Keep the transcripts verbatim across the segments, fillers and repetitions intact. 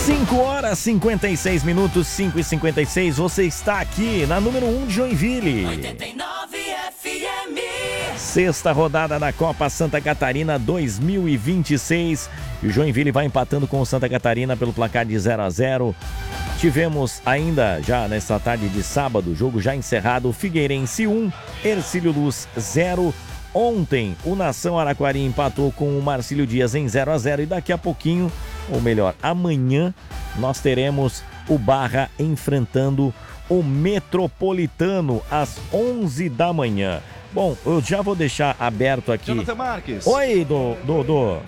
cinco horas, cinquenta e seis minutos, cinco e cinquenta e seis. Você está aqui na número um de Joinville. oitenta e nove F M. Sexta rodada da Copa Santa Catarina dois mil e vinte e seis. E o Joinville vai empatando com o Santa Catarina pelo placar de zero a zero. Tivemos ainda, já nesta tarde de sábado, jogo já encerrado, Figueirense um, Hercílio Luz zero. Ontem, o Nação Araquari empatou com o Marcílio Dias em zero a zero. E daqui a pouquinho, ou melhor, amanhã, nós teremos o Barra enfrentando o Metropolitano às onze da manhã. Bom, eu já vou deixar aberto aqui. Jonathan Marques. Oi, Dodô.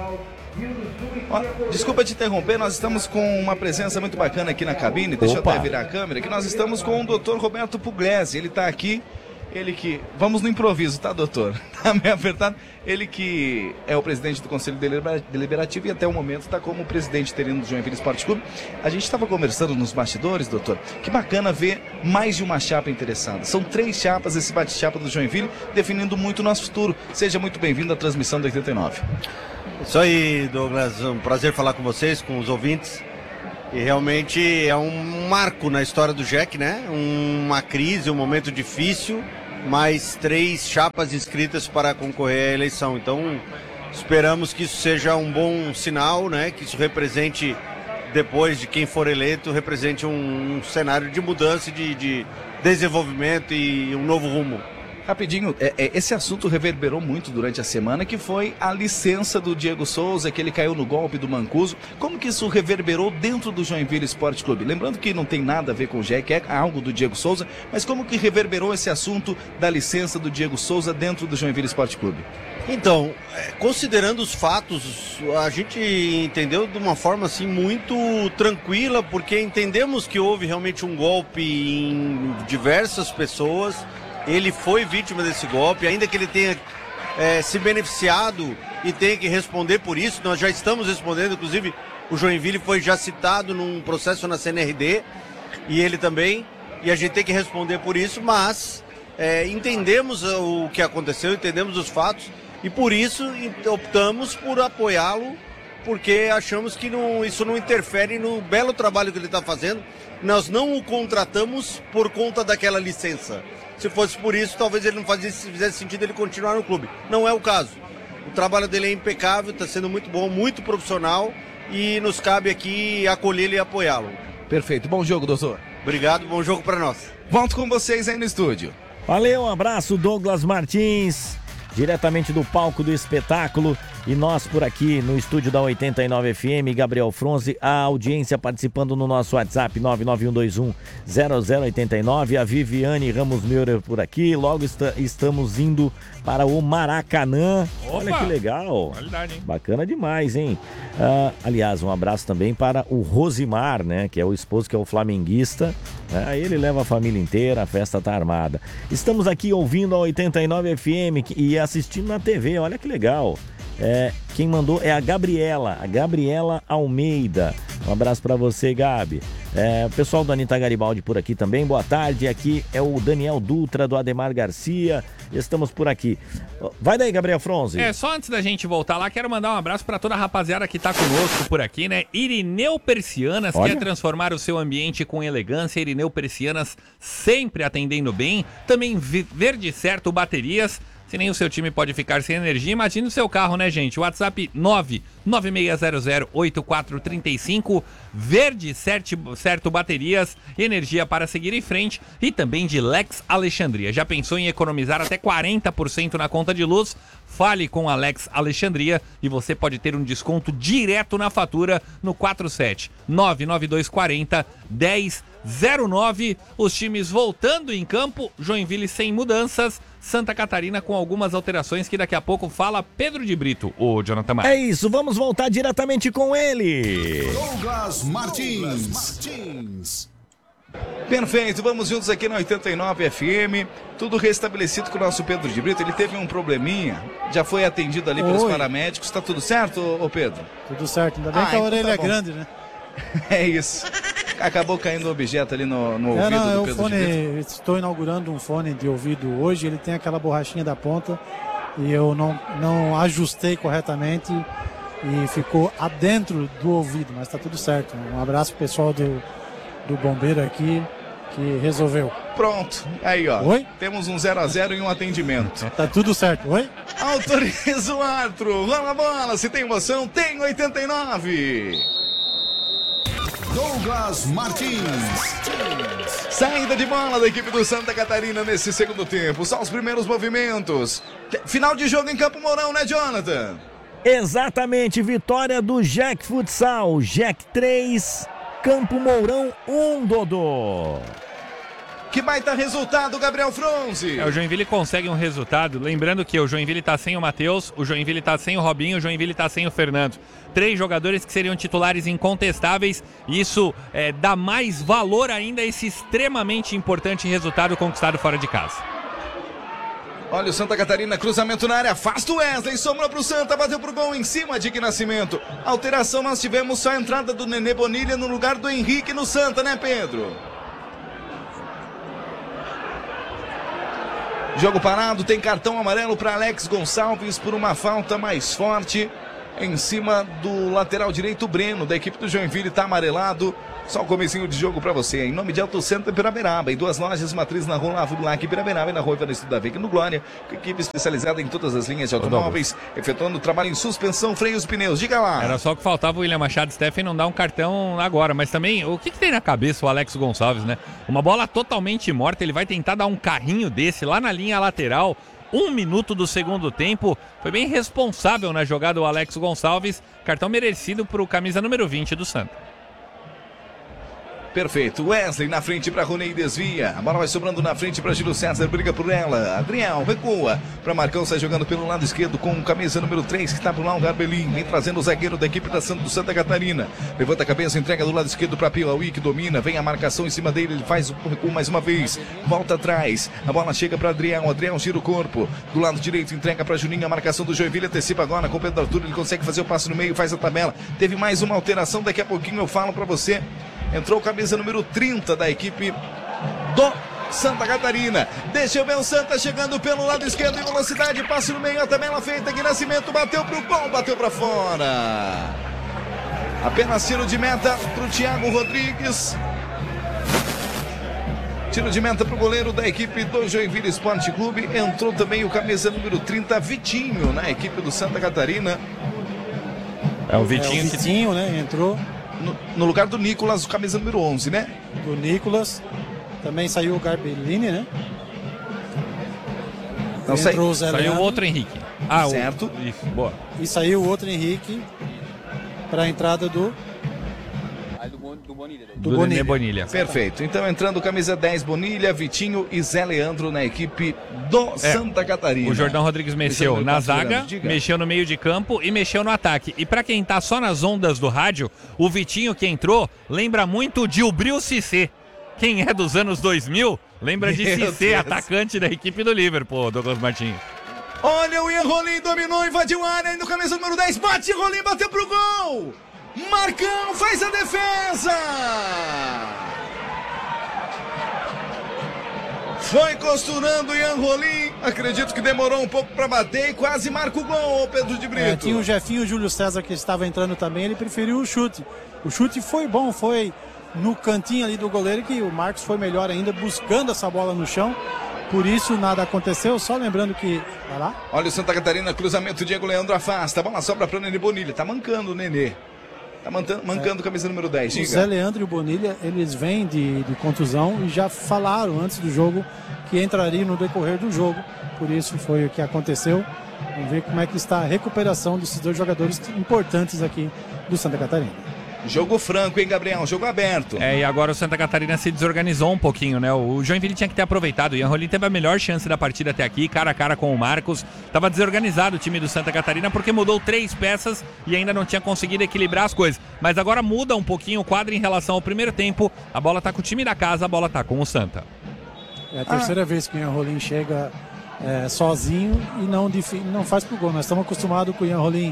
Ó, desculpa te interromper, nós estamos com uma presença muito bacana aqui na cabine. Deixa Opa. eu até virar a câmera, que nós estamos com o doutor Roberto Pugliese. Ele está aqui, ele que... Vamos no improviso, tá, doutor? Tá meio apertado. Ele que é o presidente do Conselho Deliberativo e até o momento está como presidente interino do Joinville Esporte Clube. A gente estava conversando nos bastidores, doutor. Que bacana ver mais de uma chapa interessada. São três chapas, esse bate-chapa do Joinville, definindo muito o nosso futuro. Seja muito bem-vindo à transmissão da oitenta e nove. Isso aí, Douglas, um prazer falar com vocês, com os ouvintes. E realmente é um marco na história do J E C, né? Uma crise, um momento difícil, mas três chapas inscritas para concorrer à eleição. Então, esperamos que isso seja um bom sinal, né? Que isso represente, depois de quem for eleito, represente um, um cenário de mudança, de, de desenvolvimento e um novo rumo. Rapidinho, é, é, esse assunto reverberou muito durante a semana, que foi a licença do Diego Souza, que ele caiu no golpe do Mancuso. Como que isso reverberou dentro do Joinville Esporte Clube? Lembrando que não tem nada a ver com o J E C, é algo do Diego Souza, mas como que reverberou esse assunto da licença do Diego Souza dentro do Joinville Esporte Clube? Então, considerando os fatos, a gente entendeu de uma forma assim muito tranquila, porque entendemos que houve realmente um golpe em diversas pessoas. Ele foi vítima desse golpe, ainda que ele tenha é, se beneficiado e tenha que responder por isso. Nós já estamos respondendo, inclusive o Joinville foi já citado num processo na C N R D, e ele também, e a gente tem que responder por isso, mas é, entendemos o que aconteceu, entendemos os fatos, e por isso optamos por apoiá-lo, porque achamos que não, isso não interfere no belo trabalho que ele está fazendo. Nós não o contratamos por conta daquela licença. Se fosse por isso, talvez ele não fazesse, fizesse sentido ele continuar no clube. Não é o caso. O trabalho dele é impecável, está sendo muito bom, muito profissional, e nos cabe aqui acolhê-lo e apoiá-lo. Perfeito. Bom jogo, doutor. Obrigado, bom jogo para nós. Volto com vocês aí no estúdio. Valeu, um abraço, Douglas Martins, diretamente do palco do espetáculo. E nós por aqui no estúdio da oitenta e nove F M, Gabriel Fronzi, a audiência participando no nosso WhatsApp nove nove um dois um zero zero oito nove, a Viviane Ramos Meurer por aqui. Logo está, estamos indo para o Maracanã. Opa! Olha que legal. Qualidade, hein? Bacana demais, hein? Ah, aliás, um abraço também para o Rosimar, né? Que é o esposo, que é o flamenguista. Aí ele leva a família inteira, a festa tá armada. Estamos aqui ouvindo a oitenta e nove F M e assistindo na T V, olha que legal. É, quem mandou é a Gabriela, a Gabriela Almeida. Um abraço pra você, Gabi. É, o pessoal do Anitta Garibaldi por aqui também, boa tarde. Aqui é o Daniel Dutra, do Ademar Garcia. Estamos por aqui. Vai daí, Gabriel Fronzi. É, só antes da gente voltar lá, quero mandar um abraço pra toda a rapaziada que tá conosco por aqui, né? Irineu Persianas, Olha. quer transformar o seu ambiente com elegância. Irineu Persianas sempre atendendo bem. Também Verde Certo Baterias. Se nem o seu time pode ficar sem energia, imagine o seu carro, né, gente? WhatsApp nove nove seis zero zero oito quatro três cinco, Verde Certo, certo Baterias, energia para seguir em frente. E também de Lex Alexandria. Já pensou em economizar até quarenta por cento na conta de luz? Fale com a Lex Alexandria e você pode ter um desconto direto na fatura no quatro sete nove nove dois quatro zero dez zero nove. Os times voltando em campo, Joinville sem mudanças, Santa Catarina com algumas alterações que daqui a pouco fala Pedro de Brito, o Jonathan Marques. É isso, vamos voltar diretamente com ele. Douglas Martins. Martins. Perfeito, vamos juntos aqui na oitenta e nove F M, tudo restabelecido com o nosso Pedro de Brito. Ele teve um probleminha, já foi atendido ali pelos Oi. paramédicos. Tá tudo certo, ô Pedro? Tudo certo, ainda bem Ah, que a então orelha tá é bom. grande, né? É isso. Acabou caindo um objeto ali no, no É, ouvido não, é do o Pedro fone, de Brito. estou inaugurando um fone de ouvido hoje, ele tem aquela borrachinha da ponta e eu não, não ajustei corretamente e ficou adentro do ouvido, mas tá tudo certo. Um abraço pro pessoal do, do bombeiro aqui que resolveu. Pronto, aí ó. Oi? Temos um zero a zero e um atendimento. Tá tudo certo, oi? Autoriza o árbitro, rola a bola, se tem emoção, tem oitenta e nove. Douglas Martins. Saída de bola da equipe do Santa Catarina nesse segundo tempo, só os primeiros movimentos. Final de jogo em Campo Mourão, né, Jonathan? Exatamente, vitória do Jack Futsal, Jack três, Campo Mourão um, Dodô. Que baita resultado, Gabriel Fronzi. É, o Joinville consegue um resultado, lembrando que o Joinville tá sem o Matheus, o Joinville tá sem o Robinho, o Joinville tá sem o Fernando. Três jogadores que seriam titulares incontestáveis, e isso é, dá mais valor ainda a esse extremamente importante resultado conquistado fora de casa. Olha o Santa Catarina, cruzamento na área, afasta o Wesley, sobrou pro Santa, bateu pro gol em cima de Gui Nascimento. Alteração, nós tivemos só a entrada do Nenê Bonilha no lugar do Henrique no Santa, né, Pedro? Jogo parado, tem cartão amarelo para Alex Gonçalves por uma falta mais forte em cima do lateral direito Breno, da equipe do Joinville, tá amarelado. Só o comecinho de jogo para você, em nome de Auto Center Piraberaba, em duas lojas, matriz na rua Lavo Bilac, Piraberaba e na rua Evaristo da Veiga no Glória, com equipe especializada em todas as linhas de automóveis, efetuando trabalho em suspensão, freios, pneus. Diga lá. Era só que faltava o William Machado Steffen não dar um cartão agora, mas também, o que, que tem na cabeça o Alex Gonçalves, né? Uma bola totalmente morta, ele vai tentar dar um carrinho desse lá na linha lateral, um minuto do segundo tempo, foi bem responsável na jogada o Alex Gonçalves, cartão merecido para o camisa número vinte do Santa. Perfeito, Wesley na frente para Ronei, desvia, a bola vai sobrando na frente para Giro César, briga por ela, Adriel recua para Marcão, sai jogando pelo lado esquerdo com o camisa número três que está por lá, o Garbelim, vem trazendo o zagueiro da equipe da Santa, do Santa Catarina, levanta a cabeça, entrega do lado esquerdo para Piauí, que domina, vem a marcação em cima dele, ele faz o recuo mais uma vez, volta atrás, a bola chega para Adriel, Adriel gira o corpo, do lado direito entrega para Juninho, a marcação do Joinville, antecipa agora com o Pedro Arthur, ele consegue fazer o passe no meio, faz a tabela, teve mais uma alteração, daqui a pouquinho eu falo para você. Entrou o camisa número trinta da equipe do Santa Catarina. Deixa eu ver o Santa chegando pelo lado esquerdo em velocidade. Passe no meio, a tabela feita. Gui Nascimento bateu pro gol, bateu pra fora. Apenas tiro de meta pro Thiago Rodrigues. Tiro de meta pro goleiro da equipe do Joinville Esporte Clube. Entrou também o camisa número trinta, Vitinho, na equipe do Santa Catarina. É o Vitinho, é, o Vitinho que... né? Entrou. No, no lugar do Nicolas, camisa número onze, né? Do Nicolas. Também saiu o Garbellini, né? Não, Entrou o Zé Zé saiu Leandro. o outro Henrique. Ah, certo. O... Isso, boa. E saiu o outro Henrique para a entrada do... Do, Bonilha. do Bonilha. Bonilha. Perfeito. Então entrando camisa dez, Bonilha, Vitinho e Zé Leandro na equipe do é, Santa Catarina. O Jordão Rodrigues mexeu na zaga, mexeu no meio de campo e mexeu no ataque. E pra quem tá só nas ondas do rádio, o Vitinho que entrou lembra muito de Ubril Cissé. Quem é dos anos dois mil lembra de Cissé, atacante da equipe do Liverpool, Douglas Martins. Olha o Ian Rolim, dominou, invadiu a área, no camisa número dez, bate, Rolim, bateu pro gol! Marcão faz a defesa! Foi costurando o Ian Rolim. Acredito que demorou um pouco para bater e quase marca o gol, Pedro de Brito. É, tinha o Jefinho, o Júlio César que estava entrando também, ele preferiu o chute. O chute foi bom, foi no cantinho ali do goleiro que o Marcos foi melhor ainda, buscando essa bola no chão. Por isso nada aconteceu, só lembrando que... Vai lá. Olha o Santa Catarina, cruzamento, Diego Leandro afasta. A bola sobra para o Nenê Bonilha, tá mancando o Nenê. Tá mancando, mancando é. camisa número dez, diga. O Zé Leandro e o Bonilha, eles vêm de, de contusão e já falaram antes do jogo que entrariam no decorrer do jogo. Por isso foi o que aconteceu. Vamos ver como é que está a recuperação desses dois jogadores importantes aqui do Santa Catarina. Jogo franco, hein, Gabriel? Jogo aberto. É, e agora o Santa Catarina se desorganizou um pouquinho, né? O Joinville tinha que ter aproveitado. O Ian Rolim teve a melhor chance da partida até aqui, cara a cara com o Marcos. Tava desorganizado o time do Santa Catarina porque mudou três peças e ainda não tinha conseguido equilibrar as coisas. Mas agora muda um pouquinho o quadro em relação ao primeiro tempo. A bola tá com o time da casa, a bola tá com o Santa. É a terceira ah. vez que o Ian Rolim chega é, sozinho e não, não faz pro gol. Nós estamos acostumados com o Ian Rolim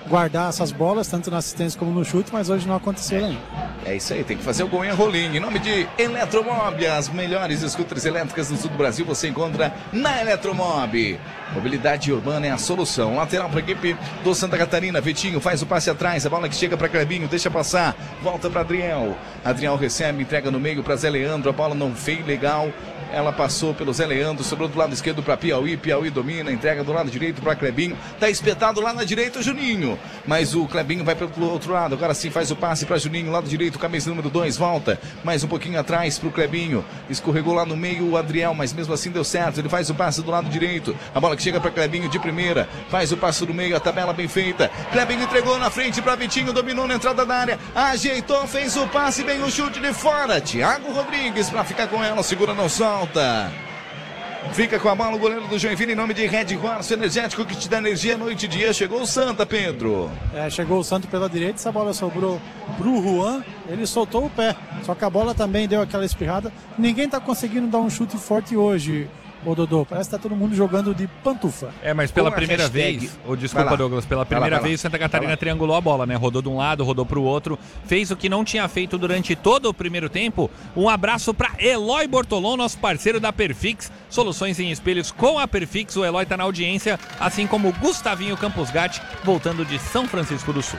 guardar essas bolas, tanto na assistência como no chute, mas hoje não aconteceu ainda. É isso aí, tem que fazer o gol em rolinho. Em nome de Eletromob, as melhores scooters elétricas do sul do Brasil você encontra na Eletromob. Mobilidade urbana é a solução. Lateral para a equipe do Santa Catarina. Vitinho faz o passe atrás, a bola que chega para Clebinho, deixa passar, volta para Adriel. Adriel recebe, entrega no meio para Zé Leandro, a bola não fez legal. Ela passou pelo Zé Leandro, sobrou do lado esquerdo para Piauí. Piauí domina, entrega do lado direito para Clebinho. Tá espetado lá na direita o Juninho. Mas o Clebinho vai pelo outro lado. Agora sim faz o passe para Juninho, lado direito, camisa número dois. Volta mais um pouquinho atrás para o Clebinho. Escorregou lá no meio o Adriel, mas mesmo assim deu certo. Ele faz o passe do lado direito. A bola que chega para Clebinho de primeira. Faz o passe do meio, a tabela bem feita. Clebinho entregou na frente para Vitinho, dominou na entrada da área. Ajeitou, fez o passe, bem o chute de fora. Thiago Rodrigues para ficar com ela, segura, não solta. Fica com a bola o goleiro do Joinville em nome de Red Horse, energético que te dá energia noite e dia. Chegou o Santa, Pedro. É, chegou o Santa pela direita, essa bola sobrou pro Juan, ele soltou o pé. Só que a bola também deu aquela espirrada. Ninguém tá conseguindo dar um chute forte hoje, ô Dodô. Parece que tá todo mundo jogando de pantufa. É, mas pela Com a primeira hashtag- vez, ou desculpa, Vai lá. Douglas, pela Vai lá, primeira vai lá. vez Santa Vai Catarina lá. triangulou a bola, né? Rodou de um lado, rodou pro outro, fez o que não tinha feito durante todo o primeiro tempo. Um abraço para Eloy Bortolom, nosso parceiro da Perfix, soluções em espelhos com a Perfix. O Eloy tá na audiência, assim como o Gustavinho Campos Gatti, voltando de São Francisco do Sul.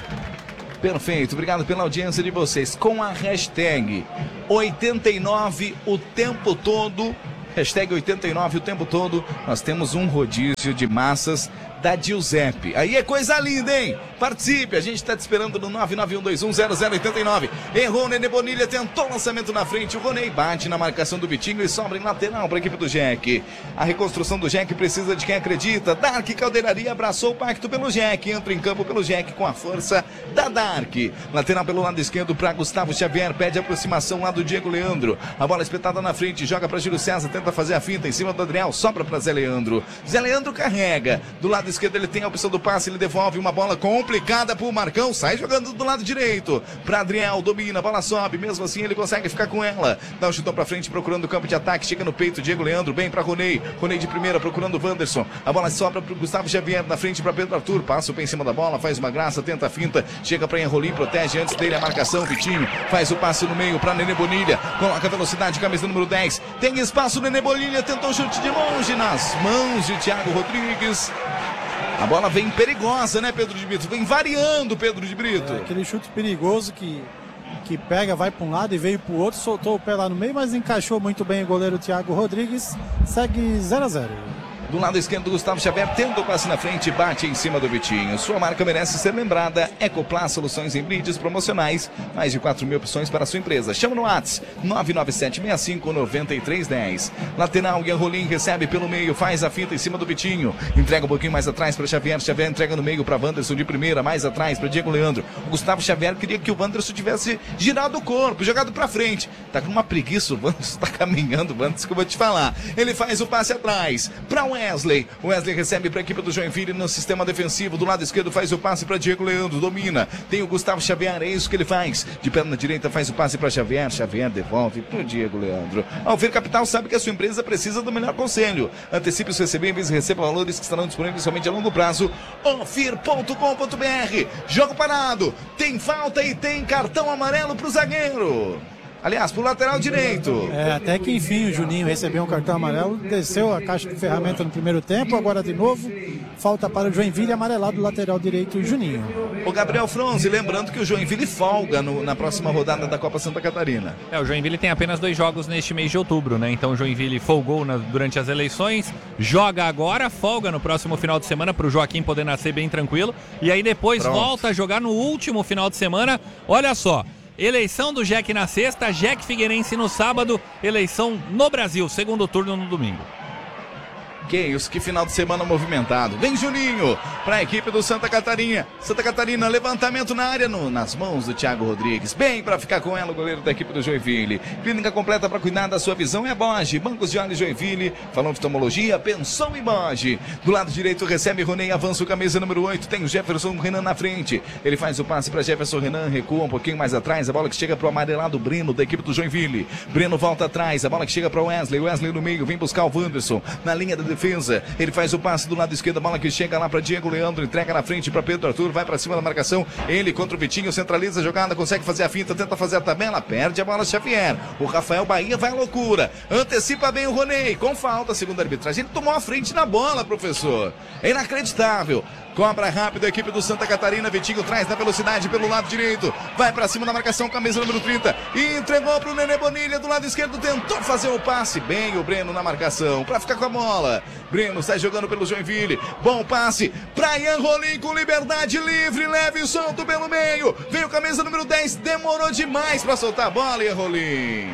Perfeito, obrigado pela audiência de vocês. Com a hashtag oitenta e nove o tempo todo, hashtag oitenta e nove o tempo todo, nós temos um rodízio de massas da Giuseppe. Aí é coisa linda, hein? Participe, a gente está te esperando no nove nove um dois um zero zero oito nove. Errou o Nenê Bonilha, tentou o lançamento na frente, o Ronei bate na marcação do Vitinho e sobra em lateral para a equipe do Jack. A reconstrução do Jack precisa de quem acredita. Dark Caldeiraria abraçou o pacto pelo Jack, entra em campo pelo Jack com a força da Dark. Lateral pelo lado esquerdo para Gustavo Xavier, pede aproximação lá do Diego Leandro. A bola espetada na frente, joga para Júlio César, tenta fazer a finta em cima do Adriel, sobra para Zé Leandro. Zé Leandro carrega, do lado esquerdo ele tem a opção do passe, ele devolve uma bola complicada pro Marcão, sai jogando do lado direito para Adriel, domina, a bola sobe, mesmo assim ele consegue ficar com ela, dá um chutão pra frente procurando o campo de ataque, chega no peito, Diego Leandro, bem pra Ronei, Ronei de primeira procurando o Wanderson, a bola sobra pro Gustavo Xavier, na frente pra Pedro Arthur, passa o pé em cima da bola, faz uma graça, tenta a finta, chega pra Enrolim, protege antes dele a marcação, Vitinho, faz o passe no meio pra Nenê Bonilha, coloca velocidade, camisa número dez, tem espaço, Nenê Bonilha tentou um chute de longe nas mãos de Thiago Rodrigues. A bola vem perigosa, né, Pedro de Brito? Vem variando, Pedro de Brito. É aquele chute perigoso que, que pega, vai para um lado e veio para o outro, soltou o pé lá no meio, mas encaixou muito bem o goleiro Thiago Rodrigues. Segue zero a zero. Do lado esquerdo, Gustavo Xavier tenta o passe na frente e bate em cima do Vitinho. Sua marca merece ser lembrada. Ecoplas, soluções em brindes promocionais. Mais de quatro mil opções para a sua empresa. Chama no WhatsApp nove nove sete seis cinco nove três um zero. Lateral, Guerrolim recebe pelo meio, faz a finta em cima do Vitinho. Entrega um pouquinho mais atrás para Xavier. Xavier entrega no meio para Wanderson de primeira, mais atrás para Diego Leandro. O Gustavo Xavier queria que o Wanderson tivesse girado o corpo, jogado para frente. Tá com uma preguiça, o Wanderson tá caminhando, o Wanderson que eu vou te falar. Ele faz o passe atrás para o Wesley. O Wesley recebe para a equipe do Joinville no sistema defensivo. Do lado esquerdo faz o passe para Diego Leandro. Domina. Tem o Gustavo Xavier. É isso que ele faz. De perna direita faz o passe para Xavier. Xavier devolve para o Diego Leandro. A Alfer Capital sabe que a sua empresa precisa do melhor conselho. Antecipe os recebíveis e receba valores que estarão disponíveis somente a longo prazo. Ofir ponto com ponto br. Jogo parado. Tem falta e tem cartão amarelo para o zagueiro. Aliás, pro lateral direito. É, até que enfim o Juninho recebeu um cartão amarelo, desceu a caixa de ferramenta no primeiro tempo, agora de novo, falta para o Joinville, amarelado, lateral direito, Juninho. O Gabriel Fronzi, lembrando que o Joinville folga no, na próxima rodada da Copa Santa Catarina. É, o Joinville tem apenas dois jogos neste mês de outubro, né? Então o Joinville folgou na, durante as eleições, joga agora, folga no próximo final de semana para o Joaquim poder nascer bem tranquilo, e aí depois Pronto. volta a jogar no último final de semana. Olha só, eleição do Jack na sexta, Jack Figueirense no sábado, eleição no Brasil, segundo turno no domingo. Que isso, que final de semana movimentado. Vem Juninho para a equipe do Santa Catarina. Santa Catarina, levantamento na área no, nas mãos do Thiago Rodrigues. Bem para ficar com ela o goleiro da equipe do Joinville. Clínica completa para cuidar da sua visão é a Boge. Bancos de olhos Joinville. Falou oftalmologia, pensou em Boge. Do lado direito recebe Ronei, avança o camisa número oito. Tem o Jefferson Renan na frente. Ele faz o passe para Jefferson Renan, recua um pouquinho mais atrás. A bola que chega para o amarelado Breno da equipe do Joinville. Breno volta atrás. A bola que chega para o Wesley. Wesley no meio, vem buscar o Wanderson. Na linha da defesa. Ele faz o passe do lado esquerdo, a bola que chega lá para Diego Leandro, entrega na frente para Pedro Arthur, vai para cima da marcação. Ele contra o Vitinho, centraliza a jogada, consegue fazer a finta, tenta fazer a tabela, perde a bola Xavier. O Rafael Bahia vai à loucura. Antecipa bem o Ronei, com falta, segundo a arbitragem. Ele tomou a frente na bola, professor. É inacreditável. Cobra rápido a equipe do Santa Catarina. Vitinho traz na velocidade pelo lado direito. Vai pra cima da marcação, camisa número trinta. E entregou pro Nenê Bonilha do lado esquerdo. Tentou fazer o passe. Bem o Breno na marcação pra ficar com a bola. Breno sai jogando pelo Joinville. Bom passe pra Ian Rolim com liberdade livre. Leve e solto pelo meio. Veio camisa número dez. Demorou demais pra soltar a bola, Ian Rolim.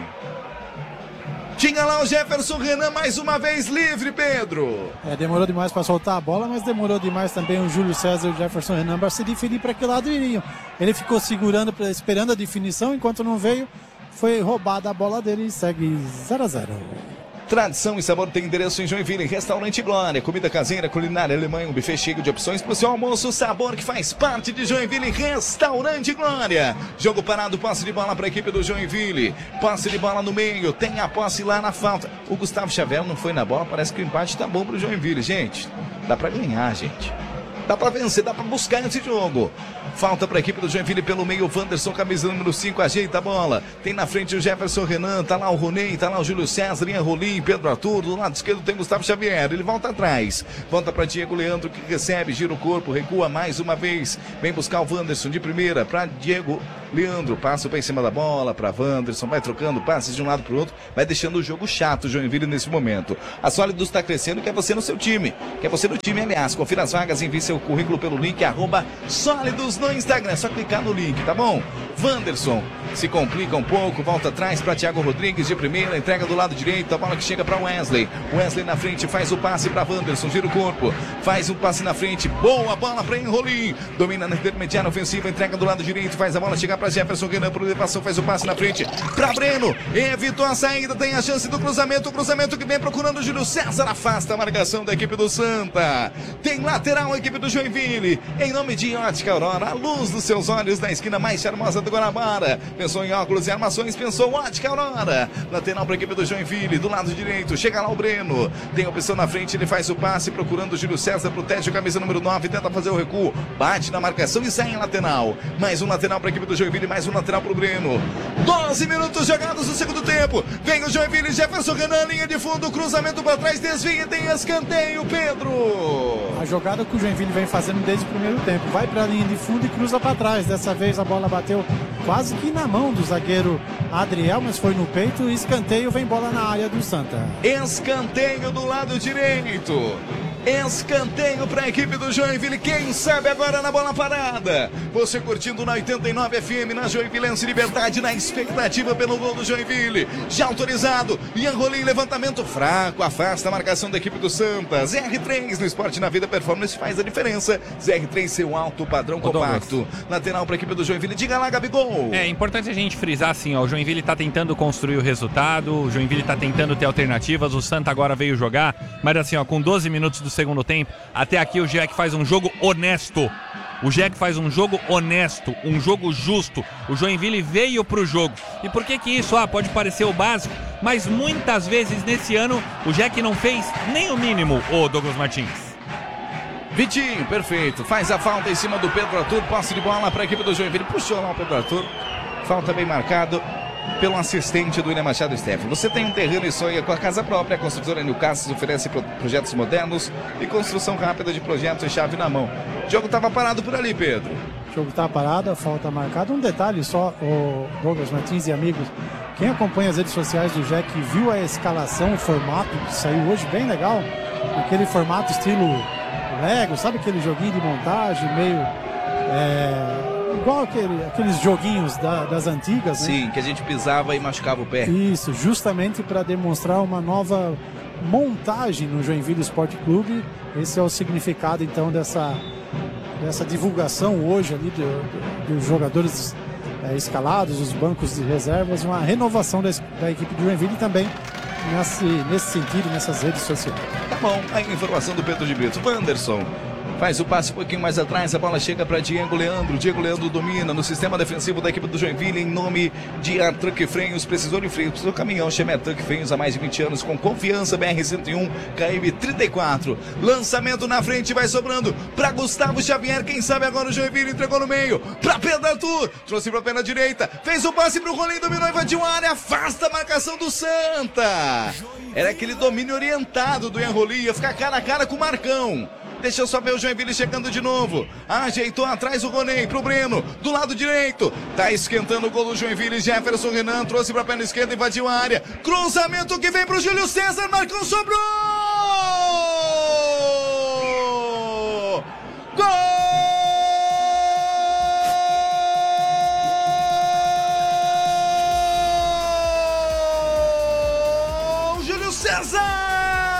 Tinha lá o Jefferson Renan mais uma vez livre, Pedro. É, demorou demais para soltar a bola, mas demorou demais também o Júlio César e o Jefferson Renan para se definir para que lado iriam. Ele ficou segurando, esperando a definição, enquanto não veio, foi roubada a bola dele e segue zero a zero. Tradição e sabor tem endereço em Joinville, Restaurante Glória, comida caseira, culinária alemã, um buffet cheio de opções para o seu almoço, sabor que faz parte de Joinville, Restaurante Glória. Jogo parado, posse de bola para a equipe do Joinville, posse de bola no meio, tem a posse lá na falta. O Gustavo Xavier não foi na bola, parece que o empate tá bom pro Joinville, gente. Dá para ganhar, gente. Dá pra vencer, dá pra buscar esse jogo. Falta pra equipe do Joinville pelo meio. Wanderson, camisa número cinco, ajeita a bola. Tem na frente o Jefferson Renan. Tá lá o Ronei, tá lá o Júlio César, Ian Rolim, Pedro Arthur. Do lado esquerdo tem Gustavo Xavier. Ele volta atrás. Volta pra Diego Leandro que recebe, gira o corpo, recua mais uma vez. Vem buscar o Wanderson de primeira pra Diego Leandro. Passa o pé em cima da bola pra Wanderson. Vai trocando passes de um lado pro outro. Vai deixando o jogo chato o Joinville nesse momento. A Sólidos está crescendo, quer você no seu time. Quer você no time, aliás. Confira as vagas, envie seu currículo pelo link arroba Sólidos no Instagram. É só clicar no link, tá bom? Wanderson se complica um pouco, volta atrás para Thiago Rodrigues de primeira, entrega do lado direito, a bola que chega para Wesley. Wesley na frente, faz o passe para Wanderson, gira o corpo, faz um passe na frente, boa bola para Enrolim, domina na intermediária ofensiva, entrega do lado direito, faz a bola chegar para Jefferson Renan, por elevação, faz o passe na frente para Breno, evitou a saída, tem a chance do cruzamento, o cruzamento que vem procurando o Júlio César, afasta a marcação da equipe do Santa. Tem lateral a equipe do Joinville, em nome de Ótica Aurora, a luz dos seus olhos na esquina mais charmosa do Guanabara. Pensou em óculos e armações, pensou Ótica Aurora. Lateral para a equipe do Joinville, do lado direito, chega lá o Breno. Tem opção na frente, ele faz o passe, procurando o Júlio César, protege o camisa número nove, tenta fazer o recuo, bate na marcação e sai em lateral. Mais um lateral para a equipe do Joinville, mais um lateral para o Breno. doze minutos jogados no segundo tempo. Vem o Joinville, Jefferson Renan, linha de fundo, cruzamento para trás, desvia, tem escanteio, Pedro. A jogada que o Joinville vem fazendo desde o primeiro tempo, vai para a linha de fundo e cruza para trás. Dessa vez a bola bateu quase que na mão do zagueiro Adriel, mas foi no peito. E escanteio, vem bola na área do Santa. Escanteio do lado direito. Escanteio para a equipe do Joinville. Quem sabe agora na bola parada. Você curtindo na oitenta e nove F M, na Joinvilense Liberdade, na expectativa pelo gol do Joinville. Já autorizado. Ian Rolim, levantamento fraco, afasta a marcação da equipe do Santa. Z R três no esporte, na vida, performance faz a diferença. Z R três, seu alto padrão compacto. Lateral para a equipe do Joinville. Diga lá, Gabigol. É importante a gente frisar assim, ó, o Joinville tá tentando construir o resultado, o Joinville tá tentando ter alternativas, o Santa agora veio jogar, mas assim, ó, com doze minutos do segundo tempo, até aqui o Jack faz um jogo honesto. O Jack faz um jogo honesto, um jogo justo. O Joinville veio pro jogo. E por que que isso? Ah, pode parecer o básico, mas muitas vezes nesse ano o Jack não fez nem o mínimo, ô Douglas Martins. Vitinho, perfeito. Faz a falta em cima do Pedro Arthur. Passe de bola para a equipe do Joinville. Puxou lá o Pedro Arthur. Falta bem marcado pelo assistente do William Machado Steffen. Você tem um terreno e sonha com a casa própria. A construtora Newcastle oferece pro- projetos modernos e construção rápida de projetos e chave na mão. O jogo estava parado por ali, Pedro. O jogo está parado, a falta marcada. Um detalhe só, o Douglas Martins e amigos. Quem acompanha as redes sociais do Jack viu a escalação, o formato que saiu hoje, bem legal. Aquele formato estilo Lego, sabe aquele joguinho de montagem, meio... É, igual aquele, aqueles joguinhos da- das antigas, né? Sim, que a gente pisava e machucava o pé. Isso, justamente para demonstrar uma nova montagem no Joinville Esporte Clube. Esse é o significado, então, dessa, dessa divulgação hoje ali do- do- dos jogadores é, escalados, os bancos de reservas, uma renovação da, es- da equipe do Joinville também nesse, nesse sentido, nessas redes sociais. Tá bom, a informação do Pedro de Brito. Wanderson faz o passe um pouquinho mais atrás, a bola chega para Diego Leandro, Diego Leandro domina no sistema defensivo da equipe do Joinville, em nome de A Truck Freios, precisou de freio, precisou caminhão, chama A Truck Freios há mais de vinte anos, com confiança, B R cento e um, K M trinta e quatro, lançamento na frente, vai sobrando para Gustavo Xavier, quem sabe agora o Joinville entregou no meio, para Pedro Arthur, trouxe para a perna direita, fez o passe para o Rolim, dominou, invadiu a área, afasta a marcação do Santa, era aquele domínio orientado do Ian Rolim, ia ficar cara a cara com o Marcão. Deixa eu só ver o Joinville chegando de novo. Ajeitou atrás o Ronei pro Breno, do lado direito. Tá esquentando o gol do Joinville. Jefferson Renan trouxe pra perna esquerda, invadiu a área. Cruzamento que vem pro Júlio César. Marcão sobrou! Gol! Júlio César!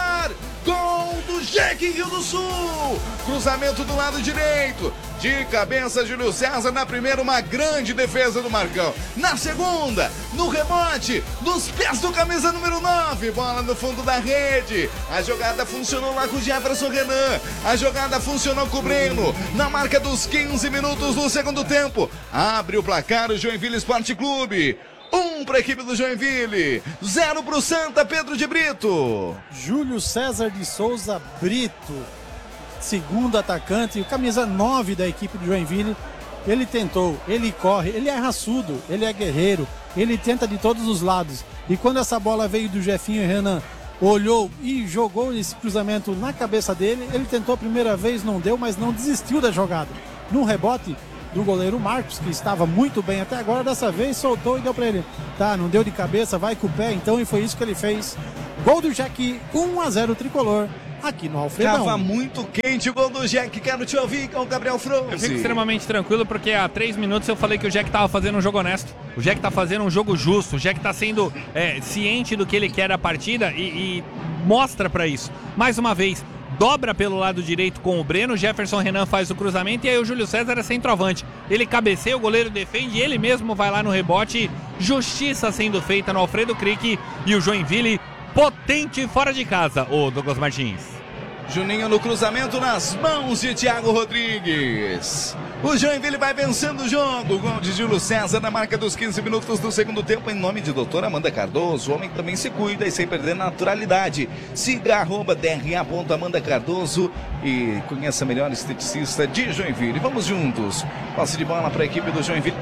Jack Rio do Sul, cruzamento do lado direito, de cabeça Júlio César, na primeira uma grande defesa do Marcão, na segunda, no rebote, nos pés do camisa número nove, bola no fundo da rede, a jogada funcionou lá com o Jefferson Renan, a jogada funcionou com o Breno, na marca dos quinze minutos do segundo tempo, abre o placar o Joinville Esporte Clube. Um para a equipe do Joinville, zero para o Santa, Pedro de Brito. Júlio César de Souza Brito, segundo atacante, o camisa nove da equipe do Joinville. Ele tentou, ele corre, ele é raçudo, ele é guerreiro, ele tenta de todos os lados. E quando essa bola veio do Jefinho Renan, olhou e jogou esse cruzamento na cabeça dele, ele tentou a primeira vez, não deu, mas não desistiu da jogada. No rebote do goleiro Marcos, que estava muito bem até agora, dessa vez soltou e deu para ele. Tá, não deu de cabeça, vai com o pé, então, e foi isso que ele fez. Gol do Jack, um a zero tricolor, aqui no Alfredão. Tava muito quente o gol do Jack, quero te ouvir com o Gabriel Froze. Eu fico extremamente tranquilo porque há três minutos eu falei que o Jack tava fazendo um jogo honesto. O Jack tá fazendo um jogo justo, o Jack tá sendo é, ciente do que ele quer da partida e, e mostra para isso. Mais uma vez, dobra pelo lado direito com o Breno, Jefferson Renan faz o cruzamento e aí o Júlio César é centroavante. Ele cabeceia, o goleiro defende, ele mesmo vai lá no rebote. Justiça sendo feita no Alfredo Crick e o Joinville potente fora de casa, o Douglas Martins. Juninho no cruzamento nas mãos de Thiago Rodrigues. O Joinville vai vencendo o jogo. Gol de Júlio César na marca dos quinze minutos do segundo tempo, em nome de doutora Amanda Cardoso. O homem também se cuida e sem perder naturalidade. Siga arroba D R A ponto Amanda Cardoso e conheça a melhor esteticista de Joinville. Vamos juntos. Passe de bola para a equipe do Joinville.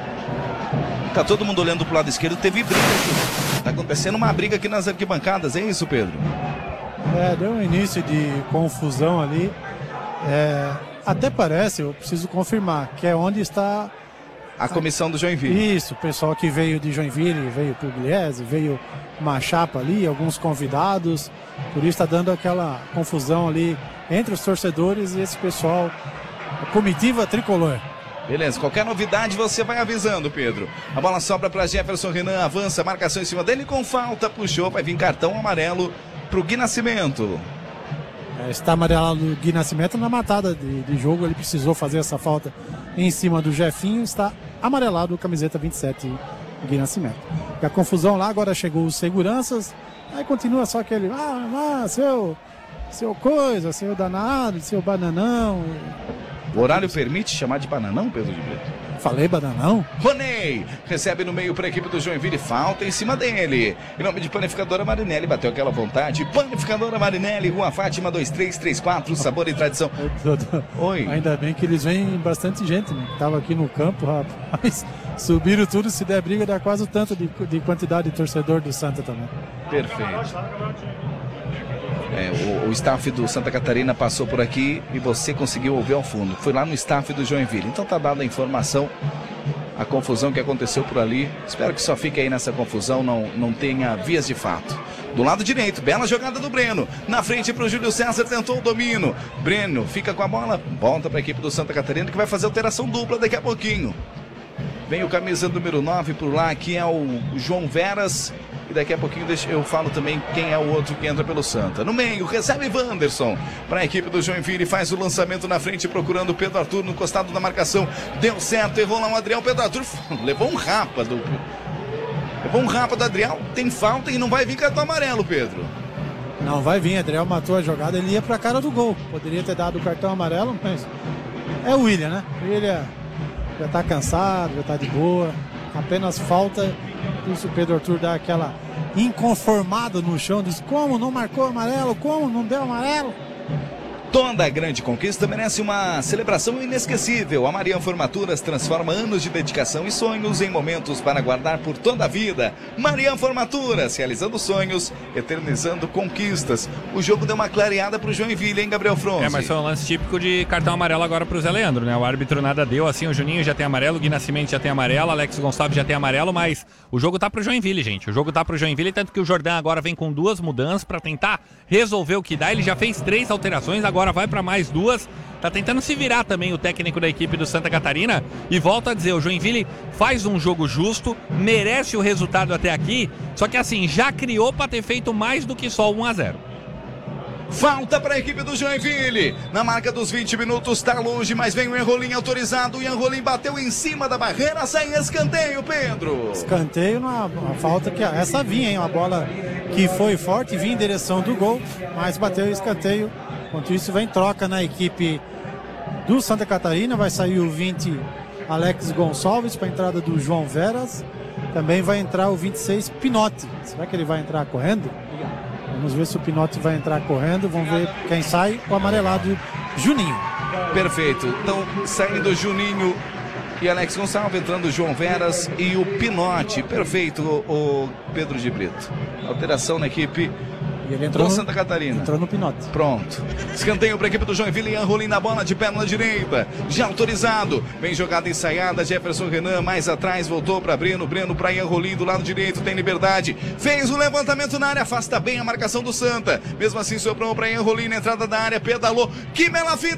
Tá todo mundo olhando pro lado esquerdo. Teve briga aqui. Tá acontecendo uma briga aqui nas arquibancadas. É isso, Pedro? É, deu um início de confusão ali. É, até parece, eu preciso confirmar, que é onde está a comissão do Joinville. Isso, o pessoal que veio de Joinville, veio Pugliese, veio uma chapa ali, alguns convidados. Por isso está dando aquela confusão ali entre os torcedores e esse pessoal, a comitiva tricolor. Beleza, qualquer novidade você vai avisando, Pedro. A bola sobra para Jefferson Renan, avança, marcação em cima dele com falta, puxou, vai vir cartão amarelo pro Gui Nascimento. É, está amarelado o Gui Nascimento na matada de, de jogo, ele precisou fazer essa falta em cima do Jefinho, está amarelado o camiseta vinte e sete, Gui Nascimento. E a confusão lá, agora chegou os seguranças, aí continua só aquele, ah, ah seu, seu coisa, seu danado, seu bananão. O horário permite chamar de bananão, Pedro de Brito? Falei bananão? Ronei recebe no meio para a equipe do Joinville, falta em cima dele. Em nome de Panificadora Marinelli, bateu aquela vontade. Panificadora Marinelli, Rua Fátima dois três três quatro, sabor e tradição. Oi. Ainda bem que eles vêm bastante gente, né? Tava aqui no campo, rapaz. Subiram tudo, se der briga, dá quase o tanto de, de quantidade de torcedor do Santa também. Perfeito. É, o, o staff do Santa Catarina passou por aqui e você conseguiu ouvir ao fundo. Foi lá no staff do Joinville. Então tá dada a informação, a confusão que aconteceu por ali. Espero que só fique aí nessa confusão, não, não tenha vias de fato. Do lado direito, bela jogada do Breno. Na frente pro Júlio César, tentou o domínio. Breno fica com a bola, volta para a equipe do Santa Catarina que vai fazer alteração dupla daqui a pouquinho. Vem o camisa número nove por lá, que é o João Veras. E daqui a pouquinho eu falo também quem é o outro que entra pelo Santa. No meio, recebe Wanderson para a equipe do Joinville, faz o lançamento na frente, procurando o Pedro Arthur no costado da marcação. Deu certo, errou lá o Adriel. Pedro Arthur levou um rapa do... Levou um rapa do Adriel, tem falta e não vai vir cartão amarelo, Pedro. Não vai vir, Adriel matou a jogada, ele ia pra cara do gol. Poderia ter dado o cartão amarelo, mas é o William, né? O William já tá cansado, já tá de boa. Apenas falta isso, o Pedro Arthur dá aquela inconformada no chão, diz como não marcou amarelo, como não deu amarelo. Toda grande conquista merece uma celebração inesquecível. A Marian Formaturas transforma anos de dedicação e sonhos em momentos para guardar por toda a vida. Marian Formaturas, realizando sonhos, eternizando conquistas. O jogo deu uma clareada pro Joinville, hein, Gabriel Fronzi? É, mas foi um lance típico de cartão amarelo agora pro Zé Leandro, né? O árbitro nada deu, assim, o Juninho já tem amarelo, o Gui Nascimento já tem amarelo, Alex Gonçalves já tem amarelo, mas o jogo tá pro Joinville, gente. O jogo tá pro Joinville, tanto que o Jordan agora vem com duas mudanças pra tentar resolver o que dá. Ele já fez três alterações, agora Agora vai para mais duas, tá tentando se virar também o técnico da equipe do Santa Catarina e volta a dizer, o Joinville faz um jogo justo, merece o resultado até aqui, só que assim, já criou para ter feito mais do que só um a zero. Falta para a equipe do Joinville. Na marca dos vinte minutos, tá longe, mas vem o Enrolim autorizado. O Enrolim bateu em cima da barreira, sai em escanteio, Pedro. Escanteio, uma, uma falta que essa vinha, hein? Uma bola que foi forte, vinha em direção do gol, mas bateu em escanteio. Enquanto isso, vem troca na equipe do Santa Catarina. Vai sair o vinte, Alex Gonçalves, para a entrada do João Veras. Também vai entrar o vinte e seis, Pinotti. Será que ele vai entrar correndo? Vamos ver se o Pinotti vai entrar correndo. Vamos ver quem sai. O amarelado Juninho. Perfeito. Então, saindo Juninho e Alex Gonçalves, entrando João Veras e o Pinotti. Perfeito, o Pedro de Brito. Alteração na equipe E ele entrou do no, Santa Catarina. Entrou no Pinotti. Pronto. Escanteio para a equipe do Joinville. Ian Rolim na bola de perna direita. Já autorizado. Bem jogada ensaiada. Jefferson Renan mais atrás. Voltou para Breno. Breno para Ian Rolim do lado direito. Tem liberdade. Fez o levantamento na área. Afasta bem a marcação do Santa. Mesmo assim sobrou para Ian Rolim na entrada da área. Pedalou. Que bela fita